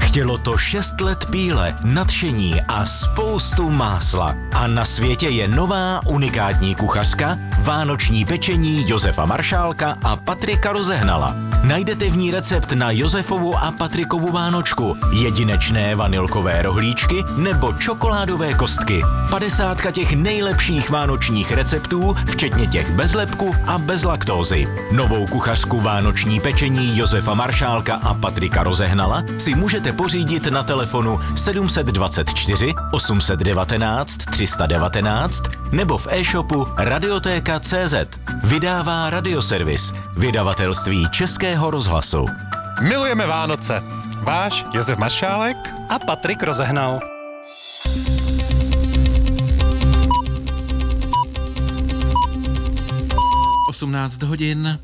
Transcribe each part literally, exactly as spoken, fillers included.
Chtělo to šest let píle, nadšení a spoustu másla. A na světě je nová unikátní kuchařka, vánoční pečení Josefa Maršálka a Patrika Rozehnala. Najdete v ní recept na Josefovu a Patrikovu vánočku, jedinečné vanilkové rohlíčky nebo čokoládové kostky. Padesátka těch nejlepších vánočních receptů, včetně těch bez lepku a bez laktózy. Novou kuchařku vánoční pečení Josefa Maršálka a Patrika Rozehnala si můžete pořídit na telefonu sedm dvacet čtyři osm devatenáct tři sta devatenáct nebo v e-shopu radiotéka tečka cé zet. Vydává Radioservis, vydavatelství Českého rozhlasu. Milujeme Vánoce. Váš Josef Maršálek a Patrik Rozehnal. osmnáct hodin.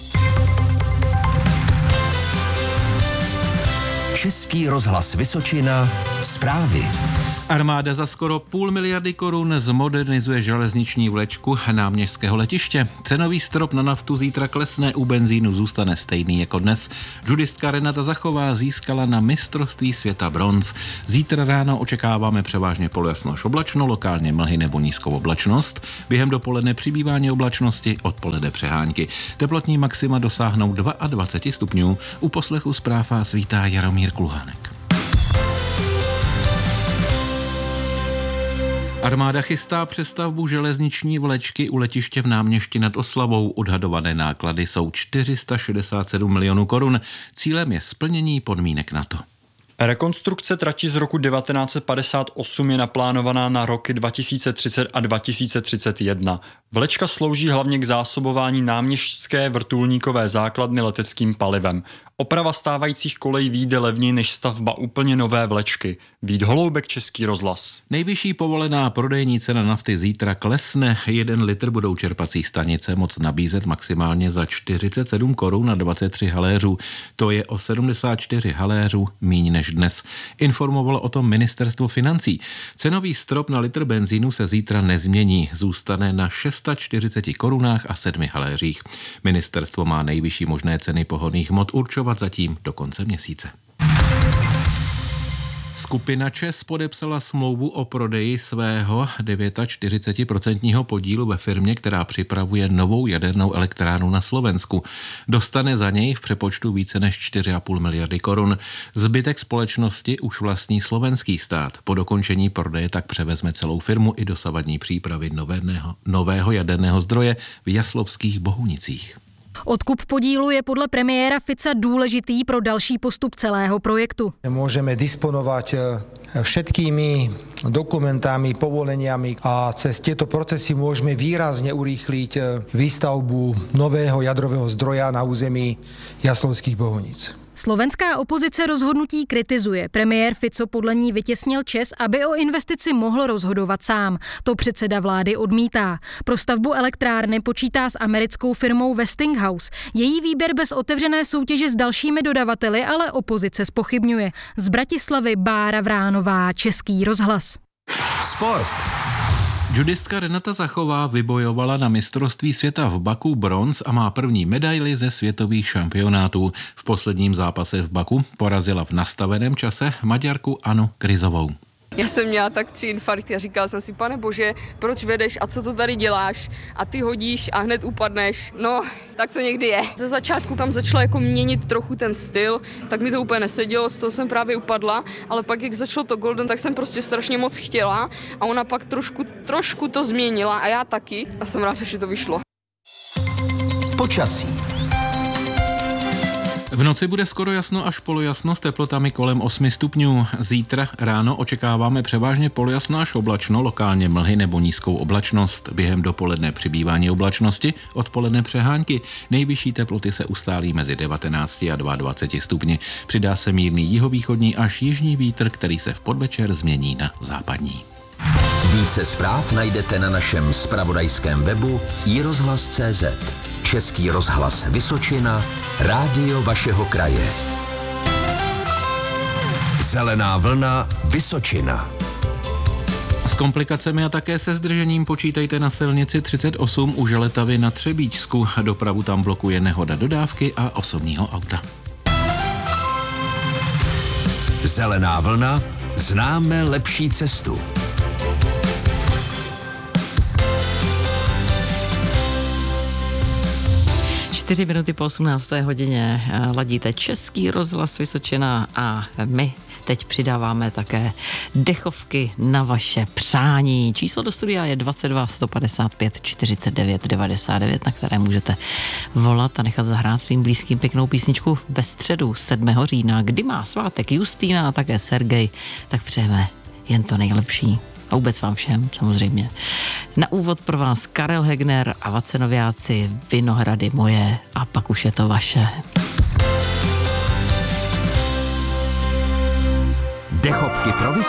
Český rozhlas Vysočina, zprávy. Armáda za skoro půl miliardy korun zmodernizuje železniční vlečku náměstského letiště. Cenový strop na naftu zítra klesne, u benzínu zůstane stejný jako dnes. Judistka Renata Zachová získala na mistrovství světa bronz. Zítra ráno očekáváme převážně polojasno až oblačno, lokálně mlhy nebo nízkou oblačnost. Během dopoledne přibývání oblačnosti, odpoledne přehánky. Teplotní maxima dosáhnou dvacet dva stupňů. U poslechu zpráv vás vítá Jaromír Kulhánek. Armáda chystá přestavbu železniční vlečky u letiště v Náměšti nad Oslavou. Odhadované náklady jsou čtyři sta šedesát sedm milionů korun. Cílem je splnění podmínek NATO. Rekonstrukce trati z roku devatenáct set padesát osm je naplánovaná na roky dva tisíce třicet a dva tisíce třicet jedna. Vlečka slouží hlavně k zásobování náměstské vrtulníkové základny leteckým palivem. Oprava stávajících kolejí vyjde levněji než stavba úplně nové vlečky. Vít Holoubek, Český rozhlas. Nejvyšší povolená prodejní cena nafty zítra klesne. Jeden litr budou čerpací stanice moc nabízet maximálně za čtyřicet sedm korun na dvacet tři haléřů. To je o sedmdesát čtyři haléřů míň než dnes. Informovalo o tom ministerstvo financí. Cenový strop na litr benzínu se zítra nezmění. Zůstane na šest set čtyřicet korunách a sedmi haléřích. Ministerstvo má nejvyšší možné ceny pohonných hmot určovat zatím do konce měsíce. Skupina ČEZ podepsala smlouvu o prodeji svého čtyřicet devět procent podílu ve firmě, která připravuje novou jadernou elektrárnu na Slovensku. Dostane za něj v přepočtu více než čtyři a půl miliardy korun. Zbytek společnosti už vlastní slovenský stát. Po dokončení prodeje tak převezme celou firmu i dosavadní přípravy nového, nového jaderného zdroje v Jaslovských Bohunicích. Odkup podílu je podle premiéra Fica důležitý pro další postup celého projektu. Môžeme disponovať všetkými dokumentami, povoleniami a cez tieto procesy môžeme výrazne urýchliť výstavbu nového jadrového zdroja na území Jaslovských Bohunic. Slovenská opozice rozhodnutí kritizuje. Premiér Fico podle ní vytěsnil ČEZ, aby o investici mohl rozhodovat sám. To předseda vlády odmítá. Pro stavbu elektrárny počítá s americkou firmou Westinghouse. Její výběr bez otevřené soutěže s dalšími dodavateli ale opozice zpochybňuje. Z Bratislavy Bára Vránová, Český rozhlas. Sport. Judistka Renata Zachová vybojovala na mistrovství světa v Baku bronz a má první medaili ze světových šampionátů. V posledním zápase v Baku porazila v nastaveném čase Maďarku Anu Kryzovou. Já jsem měla tak tři infarkty a říkala jsem si, pane bože, proč vedeš a co to tady děláš a ty hodíš a hned upadneš. No, tak to někdy je. Ze začátku tam začala jako měnit trochu ten styl, tak mi to úplně nesedělo, z toho jsem právě upadla, ale pak jak začalo to golden, tak jsem prostě strašně moc chtěla a ona pak trošku, trošku to změnila a já taky a jsem ráda, že to vyšlo. Počasí. V noci bude skoro jasno až polojasno s teplotami kolem osmi stupňů. Zítra ráno očekáváme převážně polojasno až oblačno, lokálně mlhy nebo nízkou oblačnost. Během dopoledne přibývání oblačnosti, odpoledne přehánky. Nejvyšší teploty se ustálí mezi devatenácti a dvaceti dvěma stupni. Přidá se mírný jihovýchodní až jižní vítr, který se v podvečer změní na západní. Více zpráv najdete na našem zpravodajském webu i rozhlas tečka cé zet. Český rozhlas Vysočina, rádio vašeho kraje. Zelená vlna Vysočina. S komplikacemi a také se zdržením počítejte na silnici třicet osm u Želitavy na Třebíčsku. Dopravu tam blokuje nehoda dodávky a osobního auta. Zelená vlna, známe lepší cestu. Čtyři minuty po osmnácté hodině ladíte Český rozhlas Vysočina a my teď přidáváme také dechovky na vaše přání. Číslo do studia je dvacet dva sto padesát pět čtyřicet devět devadesát devět, na které můžete volat a nechat zahrát svým blízkým pěknou písničku ve středu sedmého října, kdy má svátek Justýna a také Sergej, tak přejeme jen to nejlepší. A vůbec vám všem, samozřejmě. Na úvod pro vás Karel Hegner a Vacenoviáci, Vinohrady moje a pak už je to vaše. Dechovky pro Vysočinu.